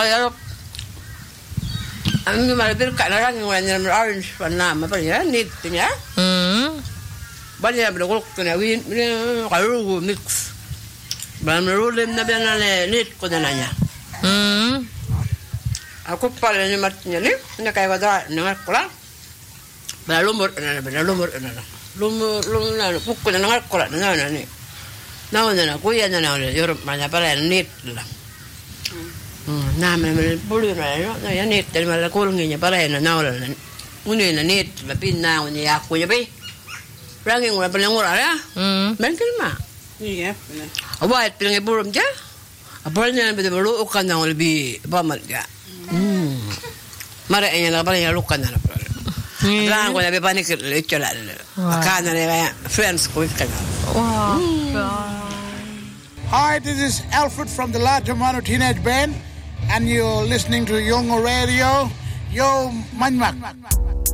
kaya ang malapit ka na lang yung orange pa na mapalya neat niya. Banya berkuluk tu ni win kalau mix. Bahan merulim na biar neat ko na nanya. Aku pala ni matnya ni, ni kaya wada nengar kola. Bahan lumur na. Lumur na pukul na nengar kola na ni. Naon na kuya na Europe mana pala neat lah. Nama bulu na ya neat dari mana kulungnya pala na naon na. Uni na neat lapin na uni aku ya be. Ranging wala pala ngora ya. Mungkin mah. Iya. Awat pilang iburum ja. Apal niya bede bulu kan na lebih pamat ga. Mara nya na pala lukan na pala. Lang ko na be panik lechala. Kana na friends ko kana. Wow. Hi, this is Alfred from the La Germano Teenage Band and you're listening to Young Radio. Yo Manmak.